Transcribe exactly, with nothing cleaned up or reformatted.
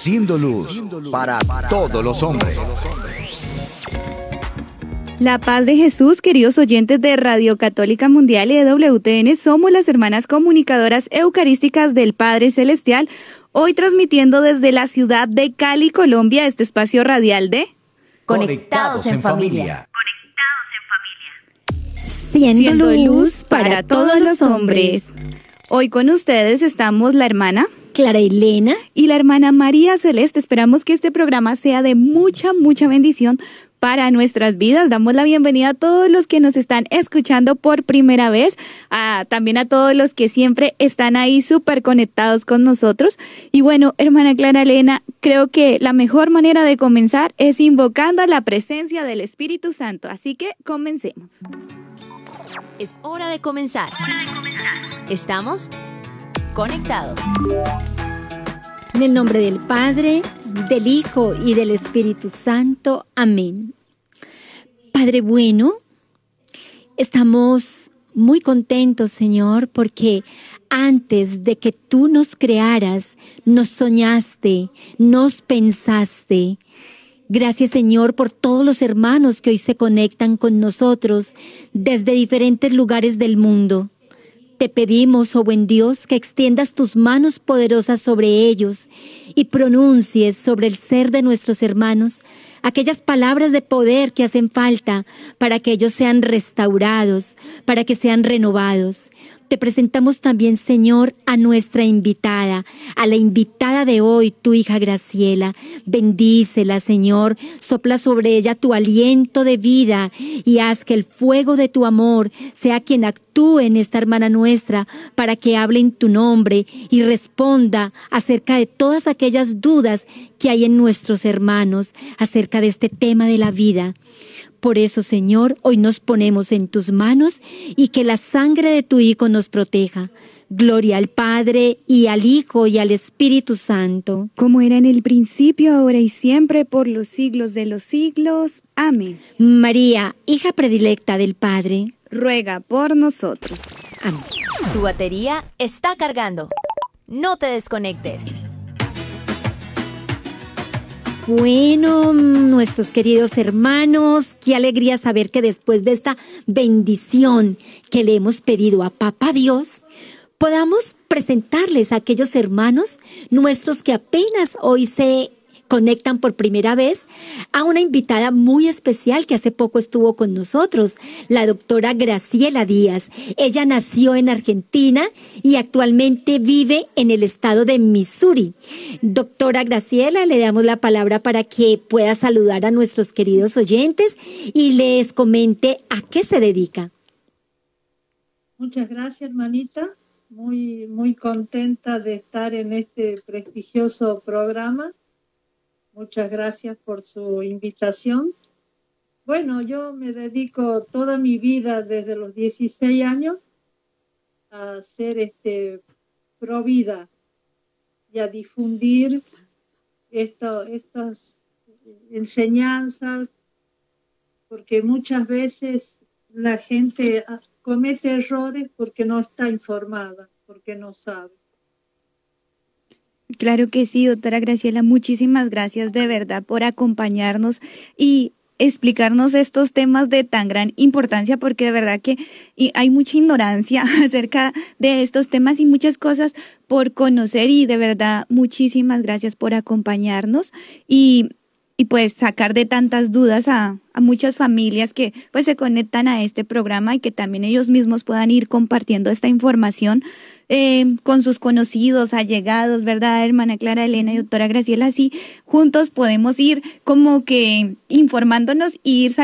siendo luz para todos los hombres. La paz de Jesús, queridos oyentes de Radio Católica Mundial y de W T N, somos las hermanas comunicadoras eucarísticas del Padre Celestial, hoy transmitiendo desde la ciudad de Cali, Colombia, este espacio radial de Conectados en Familia. Siendo, Siendo luz para todos los hombres. Hoy con ustedes estamos la hermana Clara Elena y la hermana María Celeste. Esperamos que este programa sea de mucha, mucha bendición para nuestras vidas. Damos la bienvenida a todos los que nos están escuchando por primera vez, a, también a todos los que siempre están ahí súper conectados con nosotros. Y bueno, hermana Clara Elena, creo que la mejor manera de comenzar es invocando la presencia del Espíritu Santo. Así que comencemos. Es hora de comenzar. Hora de comenzar. Estamos conectados. En el nombre del Padre, del Hijo y del Espíritu Santo. Amén. Padre bueno, estamos muy contentos, Señor, porque antes de que tú nos crearas, nos soñaste, nos pensaste. Gracias, Señor, por todos los hermanos que hoy se conectan con nosotros desde diferentes lugares del mundo. Te pedimos, oh buen Dios, que extiendas tus manos poderosas sobre ellos y pronuncies sobre el ser de nuestros hermanos aquellas palabras de poder que hacen falta para que ellos sean restaurados, para que sean renovados. Te presentamos también, Señor, a nuestra invitada, a la invitada de hoy, tu hija Graciela. Bendícela, Señor, sopla sobre ella tu aliento de vida y haz que el fuego de tu amor sea quien actúe en esta hermana nuestra para que hable en tu nombre y responda acerca de todas aquellas dudas que hay en nuestros hermanos acerca de este tema de la vida. Por eso, Señor, hoy nos ponemos en tus manos y que la sangre de tu Hijo nos proteja. Gloria al Padre, y al Hijo, y al Espíritu Santo. Como era en el principio, ahora y siempre, por los siglos de los siglos. Amén. María, hija predilecta del Padre, ruega por nosotros. Amén. Tu batería está cargando. No te desconectes. Bueno, nuestros queridos hermanos, qué alegría saber que después de esta bendición que le hemos pedido a Papá Dios, podamos presentarles a aquellos hermanos nuestros que apenas hoy se conectan por primera vez a una invitada muy especial que hace poco estuvo con nosotros, la doctora Graciela Díaz. Ella nació en Argentina y actualmente vive en el estado de Missouri. Doctora Graciela, le damos la palabra para que pueda saludar a nuestros queridos oyentes y les comente a qué se dedica. Muchas gracias, hermanita. Muy, muy contenta de estar en este prestigioso programa. Muchas gracias por su invitación. Bueno, yo me dedico toda mi vida desde los dieciséis años a ser este, pro vida y a difundir esto, estas enseñanzas, porque muchas veces la gente comete errores porque no está informada, porque no sabe. Claro que sí, doctora Graciela, muchísimas gracias de verdad por acompañarnos y explicarnos estos temas de tan gran importancia, porque de verdad que hay mucha ignorancia acerca de estos temas y muchas cosas por conocer, y de verdad muchísimas gracias por acompañarnos y, y pues sacar de tantas dudas a, a muchas familias que pues se conectan a este programa y que también ellos mismos puedan ir compartiendo esta información Eh, con sus conocidos, allegados, ¿verdad, hermana Clara Elena y doctora Graciela? Así juntos podemos ir como que informándonos y ir